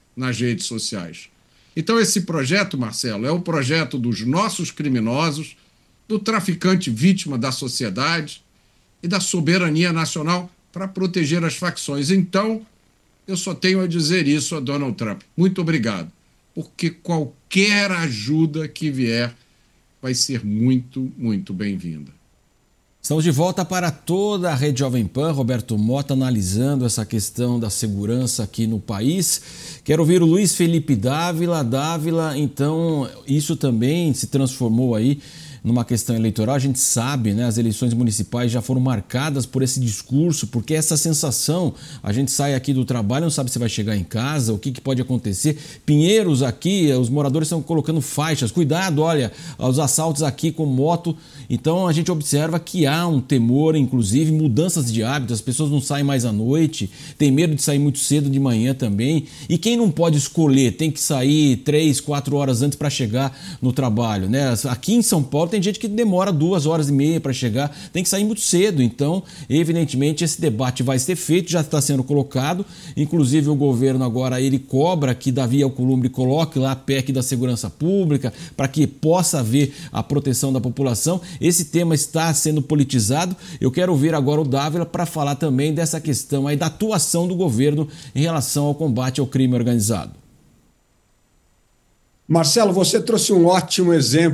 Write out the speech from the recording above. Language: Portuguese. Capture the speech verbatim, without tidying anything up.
nas redes sociais. Então, esse projeto, Marcelo, é o projeto dos nossos criminosos, do traficante vítima da sociedade e da soberania nacional para proteger as facções. Então, eu só tenho a dizer isso a Donald Trump. Muito obrigado, porque qualquer ajuda que vier vai ser muito, muito bem-vinda. Estamos de volta para toda a Rede Jovem Pan. Roberto Mota analisando essa questão da segurança aqui no país. Quero ouvir o Luiz Felipe Dávila. Dávila, então, isso também se transformou aí numa questão eleitoral. A gente sabe, né, as eleições municipais já foram marcadas por esse discurso, porque essa sensação, a gente sai aqui do trabalho, não sabe se vai chegar em casa, o que, que pode acontecer. Pinheiros aqui, os moradores estão colocando faixas, cuidado, olha, os assaltos aqui com moto. Então a gente observa que há um temor, inclusive mudanças de hábitos, as pessoas não saem mais à noite, tem medo de sair muito cedo de manhã também. E quem não pode escolher, tem que sair três, quatro horas antes para chegar no trabalho, né? Aqui em São Paulo tem gente que demora duas horas e meia para chegar, tem que sair muito cedo. Então, evidentemente, esse debate vai ser feito, já está sendo colocado. Inclusive, o governo agora ele cobra que Davi Alcolumbre coloque lá a P E C da segurança pública para que possa haver a proteção da população. Esse tema está sendo politizado. Eu quero ouvir agora o Dávila para falar também dessa questão aí da atuação do governo em relação ao combate ao crime organizado. Marcelo, você trouxe um ótimo exemplo